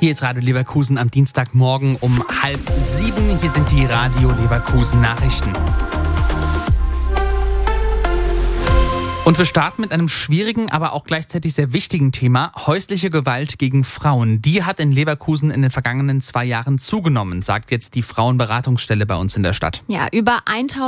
Hier ist Radio Leverkusen am Dienstagmorgen um 6:30. Hier sind die Radio Leverkusen Nachrichten. Und wir starten mit einem schwierigen, aber auch gleichzeitig sehr wichtigen Thema: häusliche Gewalt gegen Frauen. Die hat in Leverkusen in den vergangenen 2 Jahren zugenommen, sagt jetzt die Frauenberatungsstelle bei uns in der Stadt. Ja, über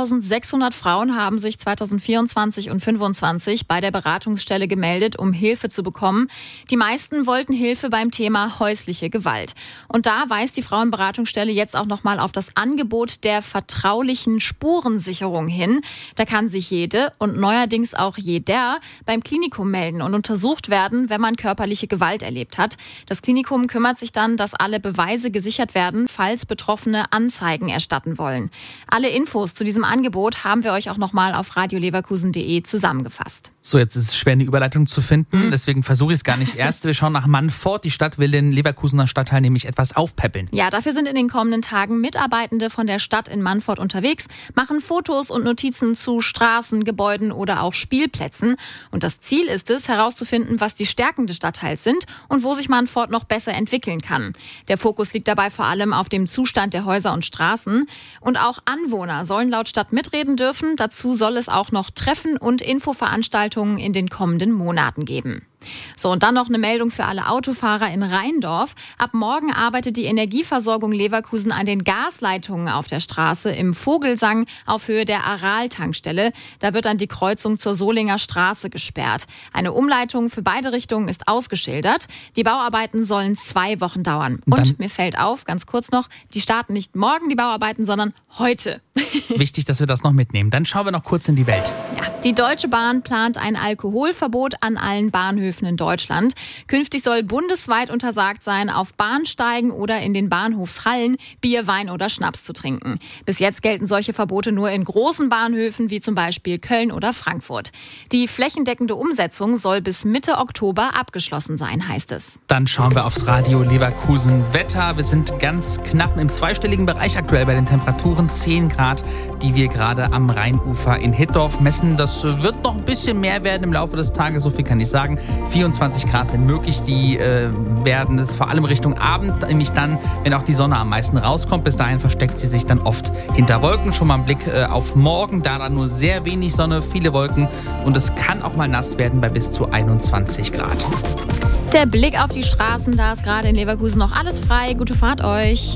1600 Frauen haben sich 2024 und 2025 bei der Beratungsstelle gemeldet, um Hilfe zu bekommen. Die meisten wollten Hilfe beim Thema häusliche Gewalt. Und da weist die Frauenberatungsstelle jetzt auch nochmal auf das Angebot der vertraulichen Spurensicherung hin. Da kann sich jede und neuerdings auch jeder beim Klinikum melden und untersucht werden, wenn man körperliche Gewalt erlebt hat. Das Klinikum kümmert sich dann, dass alle Beweise gesichert werden, falls Betroffene Anzeigen erstatten wollen. Alle Infos zu diesem Angebot haben wir euch auch nochmal auf radioleverkusen.de zusammengefasst. So, jetzt ist es schwer, eine Überleitung zu finden, deswegen versuche ich es gar nicht erst. Wir schauen nach Mannfort. Die Stadt will den Leverkusener Stadtteil nämlich etwas aufpäppeln. Ja, dafür sind in den kommenden Tagen Mitarbeitende von der Stadt in Mannfort unterwegs, machen Fotos und Notizen zu Straßen, Gebäuden oder auch Spielplätzen. Und das Ziel ist es, herauszufinden, was die Stärken des Stadtteils sind und wo sich Mannfort noch besser entwickeln kann. Der Fokus liegt dabei vor allem auf dem Zustand der Häuser und Straßen. Und auch Anwohner sollen laut Stadt mitreden dürfen. Dazu soll es auch noch Treffen und Infoveranstaltungen in den kommenden Monaten geben. So, und dann noch eine Meldung für alle Autofahrer in Rheindorf. Ab morgen arbeitet die Energieversorgung Leverkusen an den Gasleitungen auf der Straße im Vogelsang auf Höhe der Aral-Tankstelle. Da wird dann die Kreuzung zur Solinger Straße gesperrt. Eine Umleitung für beide Richtungen ist ausgeschildert. Die Bauarbeiten sollen 2 Wochen dauern. Und mir fällt auf, ganz kurz noch, die starten nicht morgen, die Bauarbeiten, sondern heute. Wichtig, dass wir das noch mitnehmen. Dann schauen wir noch kurz in die Welt. Ja, die Deutsche Bahn plant ein Alkoholverbot an allen Bahnhöfen in Deutschland. Künftig soll bundesweit untersagt sein, auf Bahnsteigen oder in den Bahnhofshallen Bier, Wein oder Schnaps zu trinken. Bis jetzt gelten solche Verbote nur in großen Bahnhöfen wie zum Beispiel Köln oder Frankfurt. Die flächendeckende Umsetzung soll bis Mitte Oktober abgeschlossen sein, heißt es. Dann schauen wir aufs Radio Leverkusen Wetter. Wir sind ganz knapp im zweistelligen Bereich aktuell bei den Temperaturen. 10 Grad, die wir gerade am Rheinufer in Hittorf messen. Das wird noch ein bisschen mehr werden im Laufe des Tages, so viel kann ich sagen. 24 Grad sind möglich, die werden es vor allem Richtung Abend, nämlich dann, wenn auch die Sonne am meisten rauskommt. Bis dahin versteckt sie sich dann oft hinter Wolken. Schon mal ein Blick auf morgen, da dann nur sehr wenig Sonne, viele Wolken und es kann auch mal nass werden bei bis zu 21 Grad. Der Blick auf die Straßen, da ist gerade in Leverkusen noch alles frei. Gute Fahrt euch.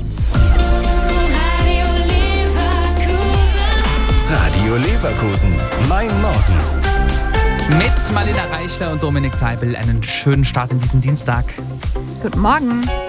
Radio Leverkusen, mein Morgen. Mit Marlena Reichler und Dominik Seibel einen schönen Start in diesen Dienstag. Guten Morgen.